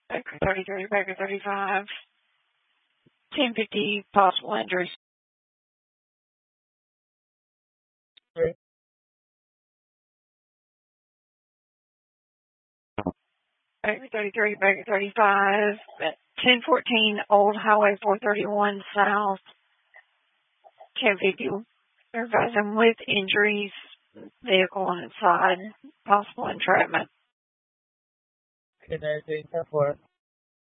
Baker 33, Baker 35, 1050 possible injuries. Baker 33, Baker 35, 1014 Old Highway 431 South, 1050. They're advising with injuries, vehicle on its side, possible entrapment. Okay, they're doing 10-4.